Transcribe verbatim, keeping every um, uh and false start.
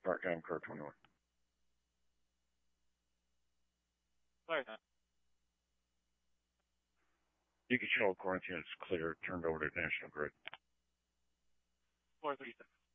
Park Cam Car twenty-one. Clear that. You can show quarantine is clear, turned over to National Grid. four three six.